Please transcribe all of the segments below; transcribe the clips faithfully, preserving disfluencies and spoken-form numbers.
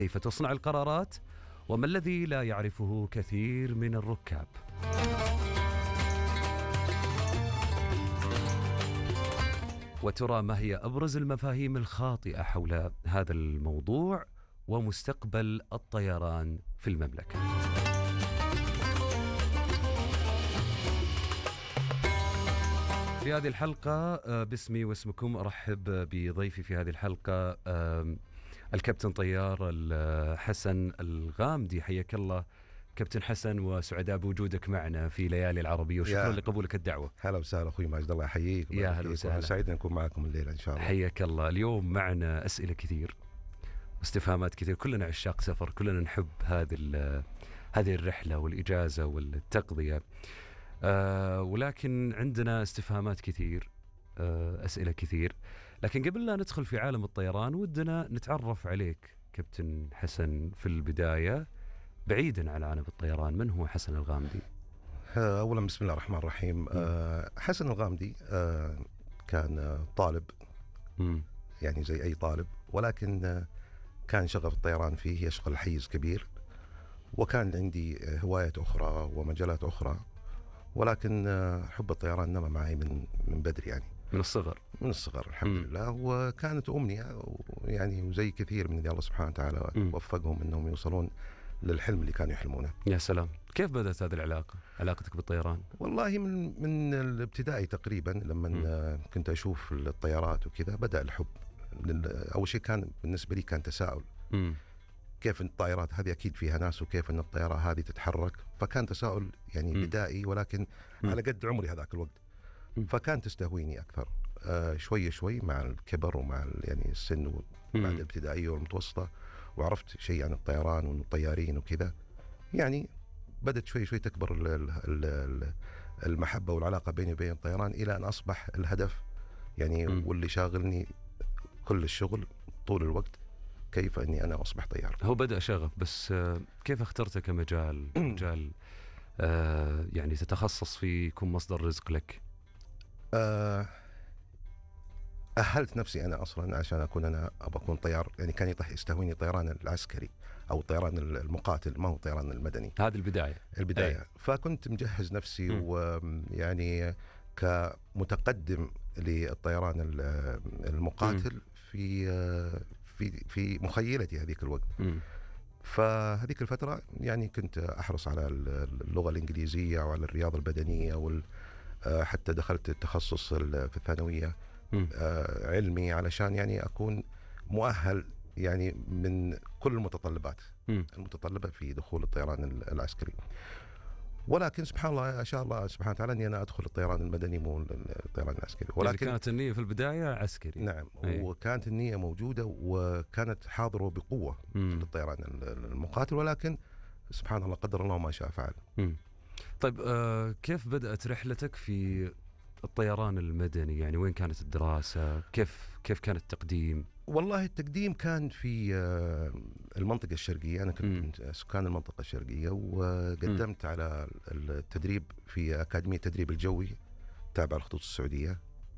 كيف تصنع القرارات وما الذي لا يعرفه كثير من الركاب. وترى ما هي أبرز المفاهيم الخاطئة حول هذا الموضوع ومستقبل الطيران في المملكة. في هذه الحلقة باسمي واسمكم أرحب بضيفي في هذه الحلقة الكابتن طيار حسن الغامدي. حياك الله كابتن حسن، وسعداء بوجودك معنا في ليالي العربية، وشكرا لقبولك الدعوة. هلا وسهلا أخوي ماجد، الله يحييك. يا هلا وسهلا، سعيد أن نكون معكم الليلة إن شاء الله. حياك الله. اليوم معنا أسئلة كثير، استفهامات كثير، كلنا عشاق سفر، كلنا نحب هذه هذه الرحلة والإجازة والتقضية، أه ولكن عندنا استفهامات كثير، أه أسئلة كثير. لكن قبل لا ندخل في عالم الطيران ودنا نتعرف عليك كابتن حسن في البداية، بعيدا عن عالم الطيران. من هو حسن الغامدي؟ أولا بسم الله الرحمن الرحيم. أه حسن الغامدي أه كان طالب، م. يعني زي أي طالب، ولكن أه كان شغف الطيران فيه يشغل حيز كبير، وكان عندي هوايات أخرى ومجالات أخرى، ولكن أه حب الطيران نما معي من من بدري، يعني من الصغر. من الصغر الحمد م. لله. وكانت أمنية، يعني وزي كثير من اللي الله سبحانه وتعالى م. وفقهم أنهم يوصلون للحلم اللي كانوا يحلمونه. يا سلام. كيف بدأت هذه العلاقة، علاقتك بالطيران؟ والله من من الابتدائي تقريبا، لما م. كنت أشوف الطيارات وكذا بدأ الحب. أول شيء كان بالنسبة لي كان تساؤل، م. كيف الطائرات هذه أكيد فيها ناس، وكيف أن الطيارة هذه تتحرك. فكان تساؤل يعني م. بدائي، ولكن م. على قد عمري هذاك الوقت، م. فكان تستهويني أكثر. آه شوية شوي مع الكبر ومع يعني السن وبعد الابتدائية والمتوسطة، وعرفت شيء عن الطيران والطيارين وكذا، يعني بدأت شوي شوي تكبر المحبة والعلاقة بيني وبين الطيران، إلى أن أصبح الهدف يعني م. واللي شاغلني كل الشغل طول الوقت كيف أني أنا أصبح طيار. هو بدأ شغف، بس كيف اخترته كمجال مجال آه يعني تتخصص فيه، يكون مصدر رزق لك؟ آه أهلت نفسي أنا أصلا عشان أكون أنا أبغى أكون طيار، يعني كان يستهويني الطيران العسكري أو الطيران المقاتل، ما هو الطيران المدني. هذه البداية البداية أي. فكنت مجهز نفسي م. ويعني كمتقدم للطيران المقاتل م. في في في مخيلتي هذيك الوقت. م. فهذيك الفترة يعني كنت أحرص على اللغة الإنجليزية وعلى الرياضة البدنية، وال حتى دخلت التخصص في الثانوية آه علمي، علشان يعني أكون مؤهل يعني من كل المتطلبات م. المتطلبة في دخول الطيران العسكري. ولكن سبحان الله، أشاء الله سبحانه وتعالى أني أنا أدخل الطيران المدني مو الطيران العسكري. ولكن كانت النية في البداية عسكري. نعم. أي. وكانت النية موجودة وكانت حاضرة بقوة م. للطيران المقاتل، ولكن سبحان الله قدر الله ما شاء فعل. م. طيب آه كيف بدأت رحلتك في الطيران المدني؟ يعني وين كانت الدراسة؟ كيف كيف كان التقديم؟ والله التقديم كان في المنطقة الشرقية، أنا كنت م. سكان المنطقة الشرقية، وقدمت م. على التدريب في أكاديمية التدريب الجوي تابعة للخطوط السعودية،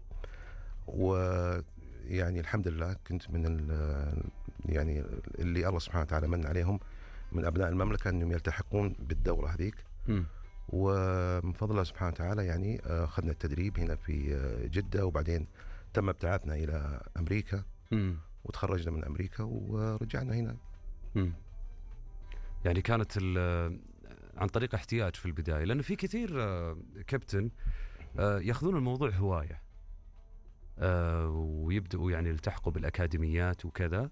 ويعني الحمد لله كنت من يعني اللي الله سبحانه وتعالى من عليهم من أبناء المملكة أنهم يلتحقون بالدورة هذيك. م. ومن فضل الله سبحانه وتعالى يعني أخذنا التدريب هنا في جدة، وبعدين تم ابتعاثنا إلى أمريكا م. وتخرجنا من أمريكا ورجعنا هنا. م. يعني كانت عن طريق احتياج في البداية، لأنه في كثير كابتن يأخذون الموضوع هواية ويبدأوا يعني يلتحقوا بالأكاديميات وكذا،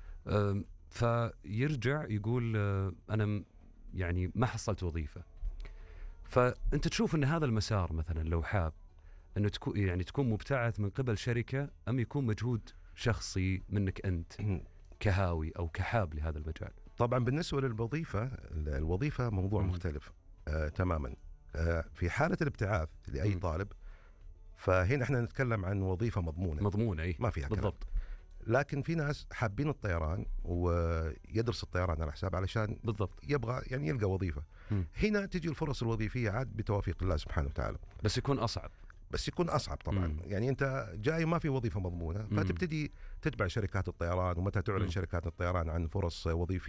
فيرجع يقول أنا يعني ما حصلت وظيفة. فأنت تشوف أن هذا المسار مثلا لو حاب أنه تكون يعني تكون مبتعث من قبل شركة، أم يكون مجهود شخصي منك أنت كهاوي أو كحاب لهذا المجال؟ طبعا بالنسبة للوظيفة، الوظيفة موضوع م. مختلف آه تماما. آه في حالة الابتعاث لأي م. طالب، فهنا احنا نتكلم عن وظيفة مضمونة مضمونة أي ما فيها بالضبط. لكن في ناس حابين الطيران ويدرس الطيران على حساب علشان بالضبط يبغى يعني يلقى وظيفة. م. هنا تجي الفرص الوظيفية عاد بتوفيق الله سبحانه وتعالى، بس يكون أصعب. بس يكون اصعب طبعا. مم. يعني انت جاي ما في وظيفه مضمونه، مم. فتبتدي تتبع شركات الطيران، ومتى تعلن مم. شركات الطيران عن فرص وظيفيه